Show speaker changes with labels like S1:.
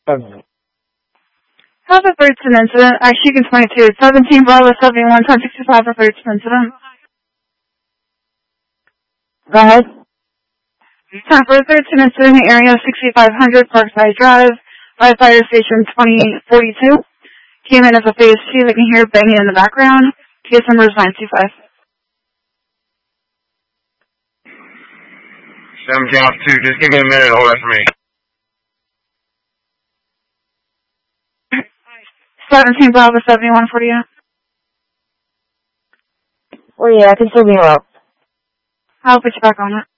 S1: How's the third incident? Actually, 22. 17 Bravo 71, 1065 for third incident.
S2: Go ahead.
S1: Time for the third incident in the area 6500 Parkside Drive, by Fire Station 2042. Came in as a phase 2. They can hear banging in the background. Case number is 925.
S3: 17 off 2, just give me a minute, hold that for me.
S1: 17 Bravo 71 for you.
S2: Oh yeah, I can still be up.
S1: I'll put you back on it.